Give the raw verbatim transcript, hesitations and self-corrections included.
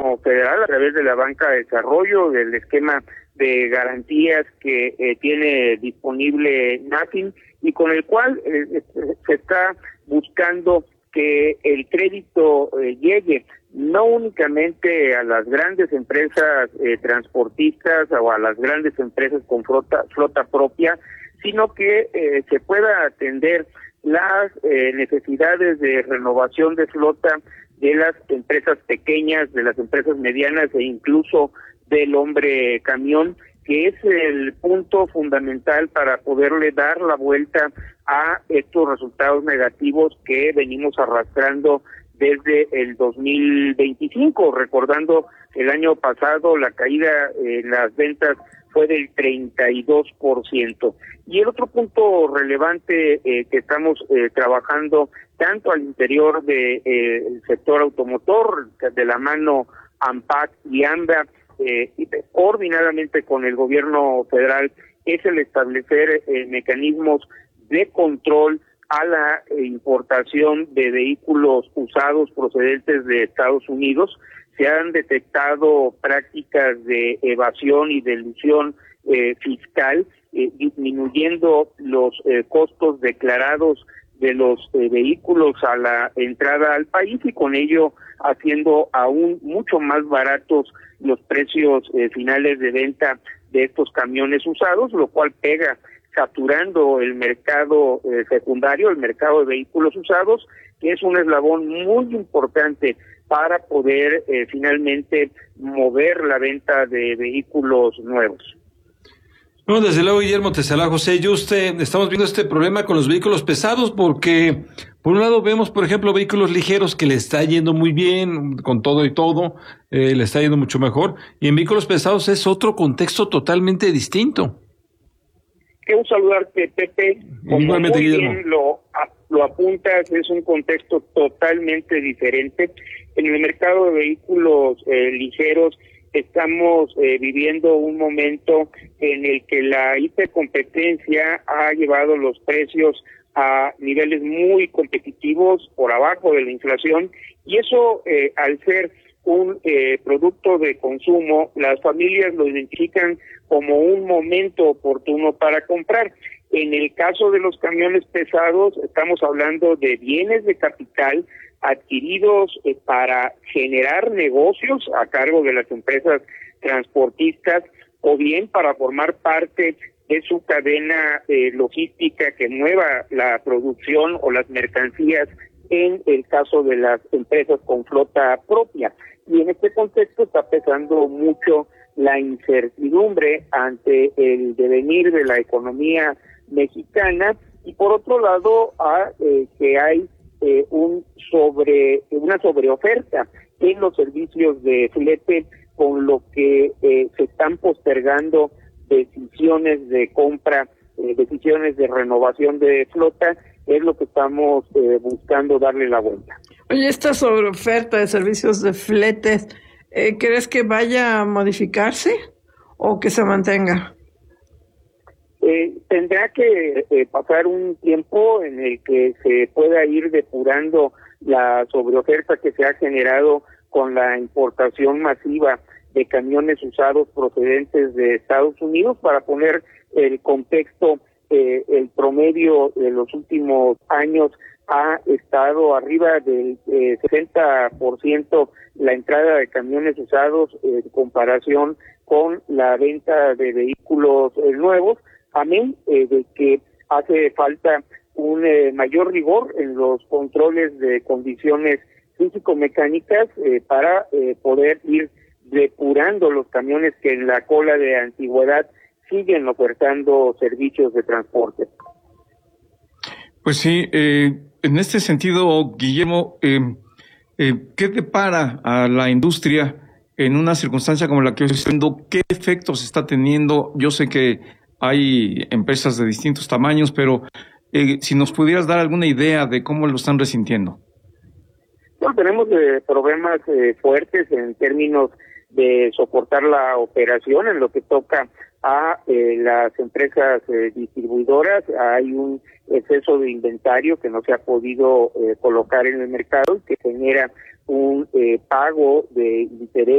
gobierno federal a través de la banca de desarrollo, del esquema de garantías que eh, tiene disponible NAFIN y con el cual eh, se está buscando que el crédito eh, llegue no únicamente a las grandes empresas eh, transportistas o a las grandes empresas con flota, flota propia, sino que eh, se pueda atender las eh, necesidades de renovación de flota de las empresas pequeñas, de las empresas medianas e incluso del hombre camión, que es el punto fundamental para poderle dar la vuelta a estos resultados negativos que venimos arrastrando desde el dos mil veinticinco, recordando el año pasado la caída en las ventas fue del treinta y dos por ciento. Y el otro punto relevante eh, que estamos eh, trabajando tanto al interior del de, eh, el sector automotor, de la mano ANPAC y ANDA, eh, coordinadamente con el gobierno federal, es el establecer eh, mecanismos de control a la importación de vehículos usados procedentes de Estados Unidos. Se han detectado prácticas de evasión y de elusión eh, fiscal, eh, disminuyendo los eh, costos declarados de los eh, vehículos a la entrada al país y con ello haciendo aún mucho más baratos los precios eh, finales de venta de estos camiones usados, lo cual pega saturando el mercado eh, secundario, el mercado de vehículos usados, que es un eslabón muy importante para poder eh, finalmente mover la venta de vehículos nuevos. No, desde luego, Guillermo Tetzalá, José, yo usted, estamos viendo este problema con los vehículos pesados porque, por un lado, vemos, por ejemplo, vehículos ligeros que le está yendo muy bien, con todo y todo, eh, le está yendo mucho mejor, y en vehículos pesados es otro contexto totalmente distinto. Quiero saludarte, Pepe. Como Igualmente, muy Guillermo. bien lo, lo apuntas, es un contexto totalmente diferente. En el mercado de vehículos eh, ligeros estamos eh, viviendo un momento en el que la hipercompetencia ha llevado los precios a niveles muy competitivos, por abajo de la inflación, y eso eh, al ser un eh, producto de consumo, las familias lo identifican como un momento oportuno para comprar. En el caso de los camiones pesados, estamos hablando de bienes de capital adquiridos eh, para generar negocios a cargo de las empresas transportistas o bien para formar parte de su cadena eh, logística que mueva la producción o las mercancías en el caso de las empresas con flota propia. Y en este contexto está pesando mucho la incertidumbre ante el devenir de la economía mexicana y por otro lado a eh, que hay eh, un sobre una sobreoferta en los servicios de flete, con lo que eh, se están postergando decisiones de compra, eh, decisiones de renovación de flota. Es lo que estamos eh, buscando darle la vuelta. Oye, esta sobreoferta de servicios de fletes, eh, ¿crees que vaya a modificarse o que se mantenga? Eh, tendrá que eh, pasar un tiempo en el que se pueda ir depurando la sobreoferta que se ha generado con la importación masiva de camiones usados procedentes de Estados Unidos. Para poner el contexto, eh, el promedio de los últimos años ha estado arriba del eh, sesenta por ciento la entrada de camiones usados eh, en comparación con la venta de vehículos eh, nuevos, amén eh, de que hace falta un eh, mayor rigor en los controles de condiciones físico-mecánicas eh, para eh, poder ir depurando los camiones que en la cola de antigüedad siguen ofertando servicios de transporte. Pues sí, eh, en este sentido, Guillermo, eh, eh, ¿qué depara a la industria en una circunstancia como la que estoy viendo? ¿Qué efectos está teniendo? Yo sé que hay empresas de distintos tamaños, pero eh, si nos pudieras dar alguna idea de cómo lo están resintiendo. Bueno, tenemos eh, problemas eh, fuertes en términos de soportar la operación en lo que toca a eh, las empresas eh, distribuidoras. Hay un exceso de inventario que no se ha podido eh, colocar en el mercado y que genera un eh, pago de interés